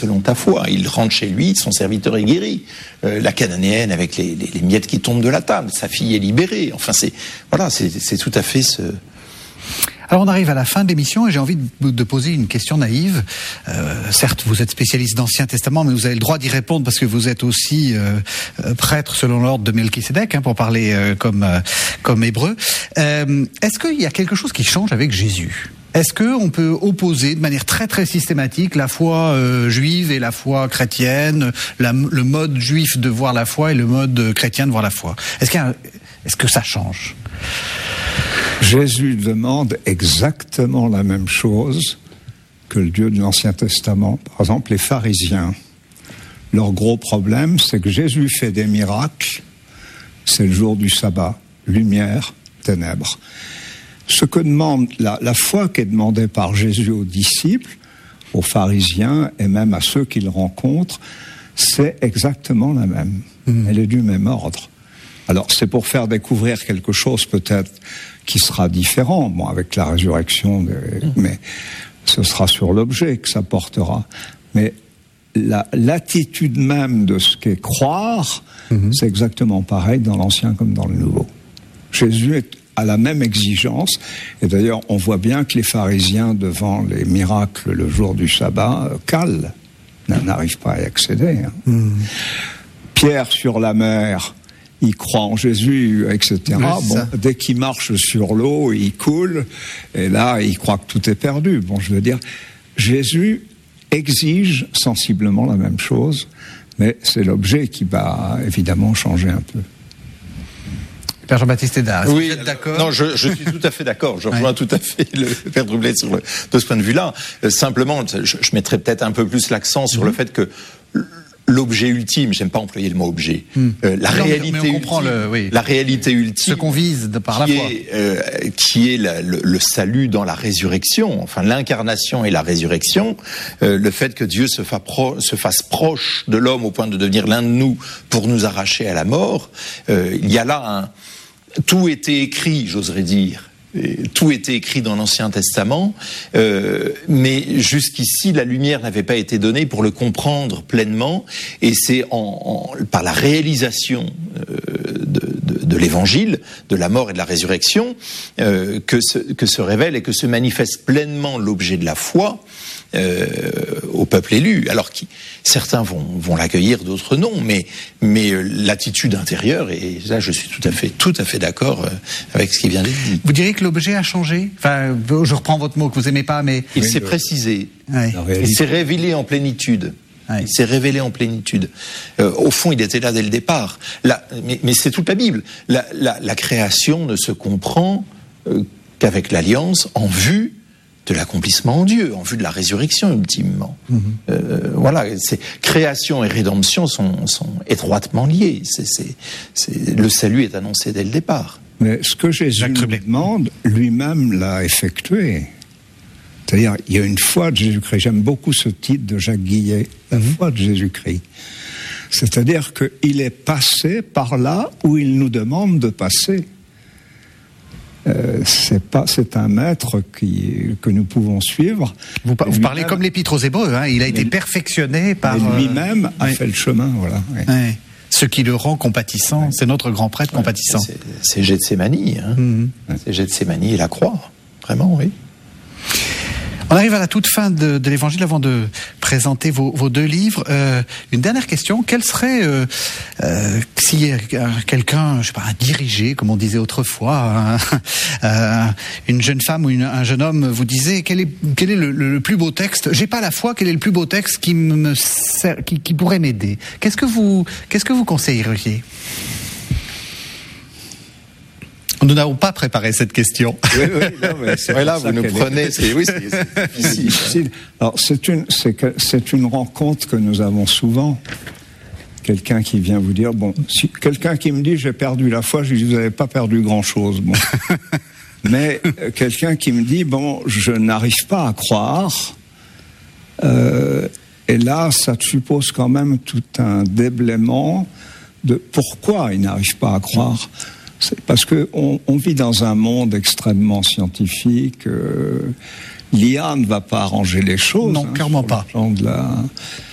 selon ta foi. Il rentre chez lui, son serviteur est guéri. La Cananéenne avec les miettes qui tombent de la table, sa fille est libérée. Enfin, c'est tout à fait ce... Alors on arrive à la fin de l'émission et j'ai envie de poser une question naïve. Certes, vous êtes spécialiste d'Ancien Testament, mais vous avez le droit d'y répondre parce que vous êtes aussi prêtre selon l'ordre de Melchisédek, pour parler comme hébreu. Est-ce qu'il y a quelque chose qui change avec Jésus ? Est-ce qu'on peut opposer de manière très très systématique la foi juive et la foi chrétienne, le mode juif de voir la foi et le mode chrétien de voir la foi ? Est-ce que ça change ? Jésus demande exactement la même chose que le Dieu de l'Ancien Testament. Par exemple, les pharisiens, leur gros problème, c'est que Jésus fait des miracles, c'est le jour du sabbat, lumière, ténèbres. Ce que demande la foi qui est demandée par Jésus aux disciples, aux pharisiens et même à ceux qu'il rencontre, c'est exactement la même. Elle est du même ordre. Alors, c'est pour faire découvrir quelque chose peut-être qui sera différent, avec la résurrection, mais ce sera sur l'objet que ça portera. Mais l'attitude même de ce qu'est croire, c'est exactement pareil dans l'Ancien comme dans le Nouveau. Jésus a la même exigence, et d'ailleurs, on voit bien que les pharisiens, devant les miracles le jour du sabbat, calent, n'arrivent pas à y accéder. Pierre sur la mer, il croit en Jésus, etc. Dès qu'il marche sur l'eau, il coule, et là, il croit que tout est perdu. Je veux dire, Jésus exige sensiblement la même chose, mais c'est l'objet qui va évidemment changer un peu. Père Jean-Baptiste Hédard, oui, vous êtes d'accord ? Non, je suis tout à fait d'accord. Je rejoins tout à fait le Père Droublet de ce point de vue-là. Simplement, je mettrais peut-être un peu plus l'accent sur le fait que l'objet ultime, j'aime pas employer le mot objet, la réalité ultime, ce qu'on vise par la foi, qui est le salut dans la résurrection, enfin l'incarnation et la résurrection, le fait que Dieu se fasse proche de l'homme au point de devenir l'un de nous pour nous arracher à la mort, il y a là tout était écrit, j'oserais dire. Tout était écrit dans l'Ancien Testament, mais jusqu'ici, la lumière n'avait pas été donnée pour le comprendre pleinement, et c'est par la réalisation de l'Évangile, de la mort et de la résurrection, que se révèle et que se manifeste pleinement l'objet de la foi au peuple élu. Alors certains vont l'accueillir, d'autres non, mais l'attitude intérieure, et là je suis tout à fait d'accord avec ce qui vient d'être dit. Vous diriez que l'objet a changé ? Enfin, je reprends votre mot que vous aimez pas, mais il s'est précisé, il s'est révélé en plénitude. Il s'est révélé en plénitude. Au fond, il était là dès le départ. Mais c'est toute la Bible. La création ne se comprend qu'avec l'alliance en vue de l'accomplissement en Dieu, en vue de la résurrection ultimement. Voilà, création et rédemption sont étroitement liés. Le salut est annoncé dès le départ. Mais ce que Jésus nous demande, lui-même l'a effectué. C'est-à-dire, il y a une foi de Jésus-Christ. J'aime beaucoup ce titre de Jacques Guillet, la foi de Jésus-Christ. C'est-à-dire qu'il est passé par là où il nous demande de passer. C'est un maître que nous pouvons suivre. Vous parlez comme l'Épître aux Hébreux, il a été perfectionné par... lui-même a fait le chemin, voilà. Oui. Ce qui le rend compatissant, c'est notre grand prêtre compatissant. C'est Gethsémani, c'est Gethsémani et la croix, vraiment, oui. On arrive à la toute fin de l'Évangile avant de présenter vos deux livres. Une dernière question, quel serait, si quelqu'un, je sais pas, un dirigé, comme on disait autrefois, une jeune femme ou un jeune homme vous disait quel est le plus beau texte, j'ai pas la foi, quel est le plus beau texte qui pourrait m'aider? Qu'est-ce que vous conseilleriez? Nous n'avons pas préparé cette question. Oui, non, mais c'est là, vous nous prenez. C'est difficile. Alors, c'est une rencontre que nous avons souvent. Quelqu'un qui vient vous dire, quelqu'un qui me dit j'ai perdu la foi, je dis vous n'avez pas perdu grand-chose. Mais quelqu'un qui me dit je n'arrive pas à croire. Et là, ça suppose quand même tout un déblaiement de pourquoi il n'arrive pas à croire. C'est parce qu'on vit dans un monde extrêmement scientifique. L'IA ne va pas arranger les choses. Non, clairement pas.